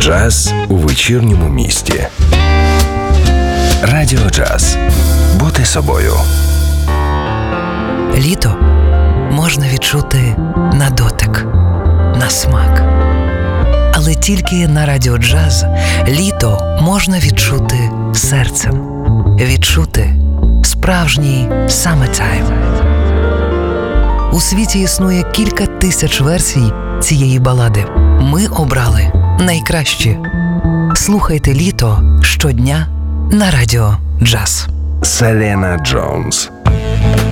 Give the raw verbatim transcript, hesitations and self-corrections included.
Джаз у вечірньому місті. Радіо Джаз. Бути собою. Літо можна відчути на дотик, на смак. Але тільки на Радіо Джаз літо можна відчути серцем. Відчути справжній summertime. У світі існує кілька тисяч версій цієї балади. Ми обрали найкращі. Слухайте літо щодня на Радіо Джаз. Селена Джонс.